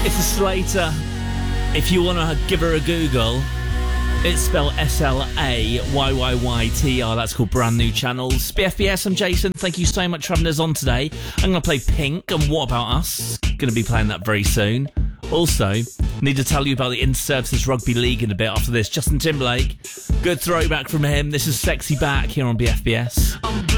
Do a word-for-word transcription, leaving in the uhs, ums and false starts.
It's a Slater. If you want to give her a Google, it's spelled S L A Y Y Y T R. That's called Brand New Channels. B F B S, I'm Jason. Thank you so much for having us on today. I'm going to play Pink and What About Us. Going to be playing that very soon. Also, need to tell you about the Inter-Services Rugby League in a bit after this. Justin Timberlake. Good throwback from him. This is Sexy Back here on B F B S.